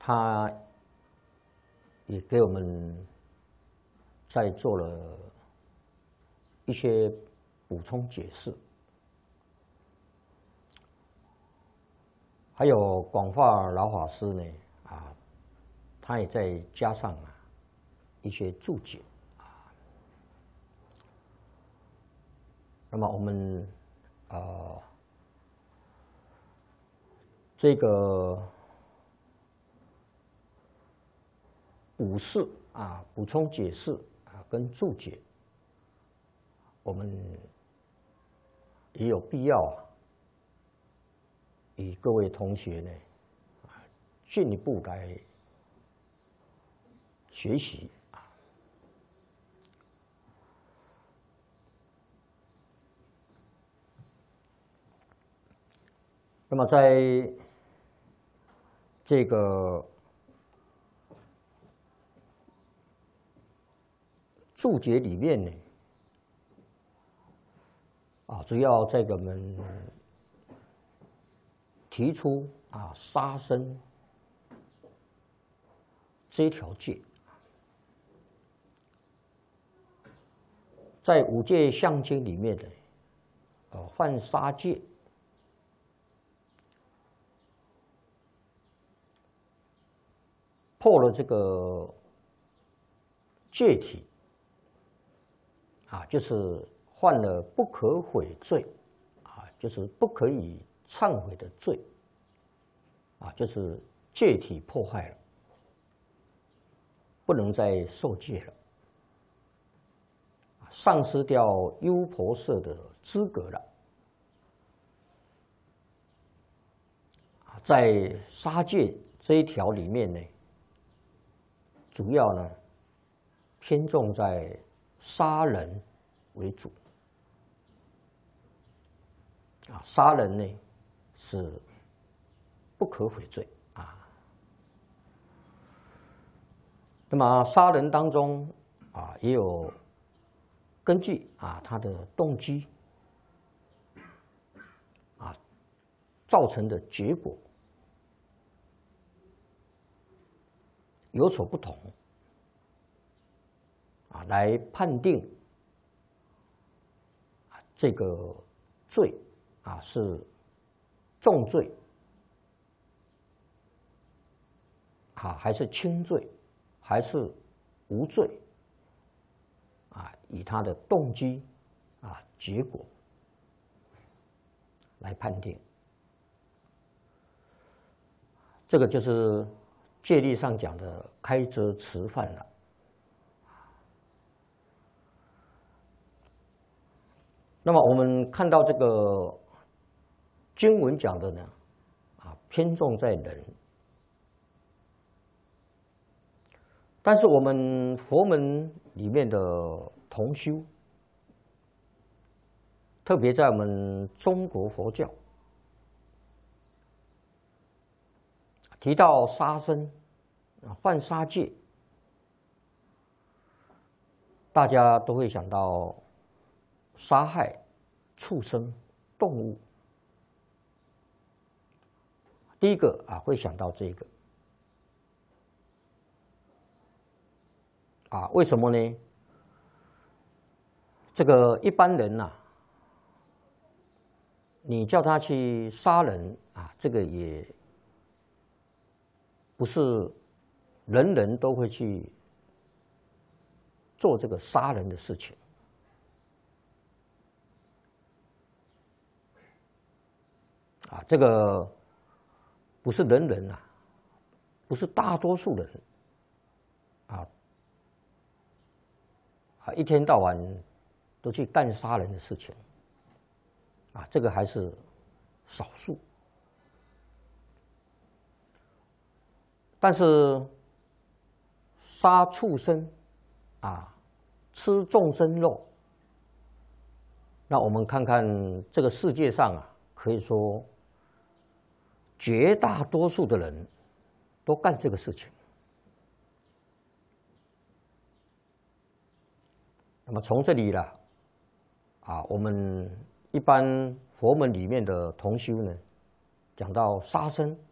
他也给我们再做了一些补充解释，还有广化老法师呢，他也在加上一些注解那么我们这个补释补充解释跟注解，我们也有必要与各位同学呢进一步来学习那么在这个注解里面呢，主要在给我们提出杀生这一条戒，在五戒相经里面的犯杀戒，破了这个戒体就是犯了不可悔罪就是不可以忏悔的罪就是戒体破坏了，不能再受戒了，丧失掉优婆塞的资格了。在杀戒这一条里面呢，主要呢偏重在杀人为主杀人呢是不可悔罪那么杀人当中也有根据他的动机造成的结果有所不同来判定这个罪是重罪还是轻罪还是无罪以他的动机结果来判定，这个就是戒律上讲的开则持犯了。那么我们看到这个经文讲的呢，偏重在人，但是我们佛门里面的同修，特别在我们中国佛教提到杀生犯杀戒，大家都会想到杀害畜生动物，第一个会想到这个为什么呢？这个一般人你叫他去杀人这个也不是人人都会去做这个杀人的事情这个不是人人不是大多数人一天到晚都去干杀人的事情这个还是少数。但是杀畜生吃众生肉，那我们看看这个世界上可以说绝大多数的人都干这个事情。那么从这里了我们一般佛门里面的同修呢，讲到杀生